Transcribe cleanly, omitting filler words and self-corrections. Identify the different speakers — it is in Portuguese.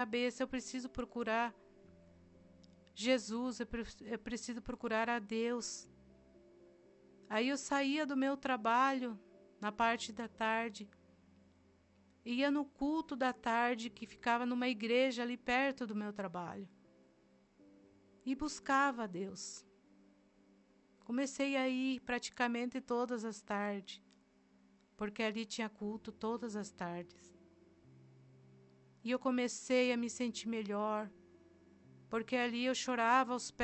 Speaker 1: cabeça, eu preciso procurar Jesus, eu preciso procurar a Deus. Aí eu saía do meu trabalho na parte da tarde, ia no culto da tarde que ficava numa igreja ali perto do meu trabalho e buscava a Deus. Comecei a ir praticamente todas as tardes, porque ali tinha culto todas as tardes. E eu comecei a me sentir melhor, porque ali eu chorava aos pés